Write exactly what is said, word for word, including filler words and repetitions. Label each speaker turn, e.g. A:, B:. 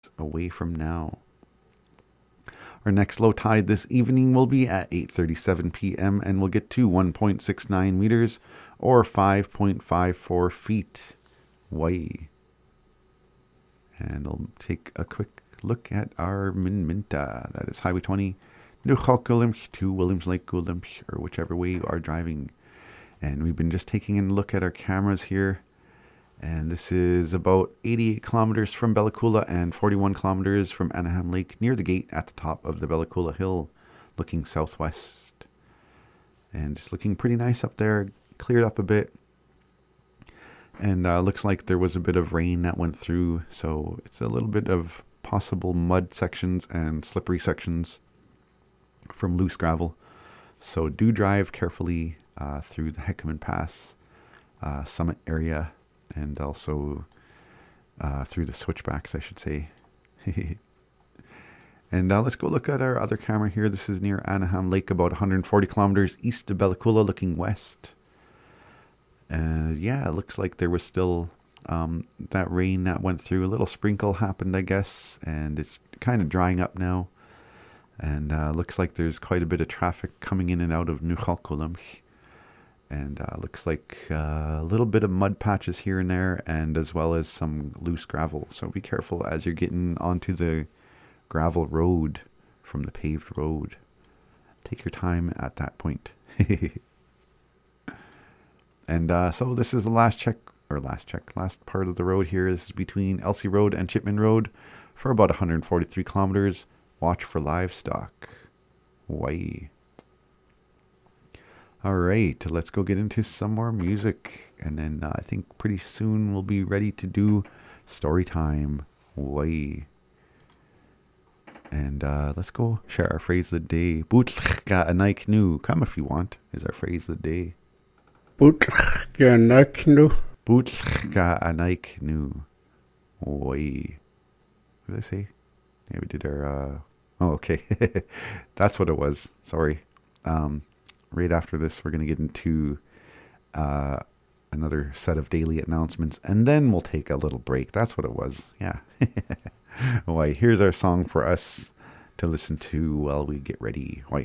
A: away from now. Our next low tide this evening will be at eight thirty-seven p.m. and we'll get to one point six nine meters or five point five four feet. Way. And I'll take a quick look at our Minminta. That is Highway twenty, New Chalkalimsh to Williams Lake Gouldimsh, or whichever way you are driving. And we've been just taking a look at our cameras here. And this is about eighty-eight kilometers from Bella Coola and forty-one kilometers from Anaheim Lake, near the gate at the top of the Bella Coola Hill, looking southwest. And it's looking pretty nice up there, cleared up a bit. And uh, looks like there was a bit of rain that went through, so it's a little bit of possible mud sections and slippery sections from loose gravel. So do drive carefully uh, through the Heckman Pass uh, summit area. And also uh, through the switchbacks, I should say. And uh, let's go look at our other camera here. This is near Anaheim Lake, about one hundred forty kilometers east of Bella Coola, looking west. And yeah, it looks like there was still um, that rain that went through. A little sprinkle happened, I guess. And it's kind of drying up now. And uh, looks like there's quite a bit of traffic coming in and out of New Chalkalimsh. And uh, looks like uh, a little bit of mud patches here and there, and as well as some loose gravel. So be careful as you're getting onto the gravel road from the paved road. Take your time at that point. And uh, so this is the last check, or last check, last part of the road here. This is between Elsie Road and Chipman Road for about one hundred forty-three kilometers. Watch for livestock. Way. All right, let's go get into some more music. And then uh, I think pretty soon we'll be ready to do story time. Way. And uh, let's go share our phrase of the day. Bootlga anaik nu. Come if you want, is our phrase of the day.
B: Bootlga anaik nu.
A: Bootlga anaik nu. Way. What did I say? Yeah, we did our... Uh... Oh, okay. That's what it was. Sorry. Um... Right after this, we're going to get into uh, another set of daily announcements, and then we'll take a little break. That's what it was. Yeah. Why, here's our song for us to listen to while we get ready. Why.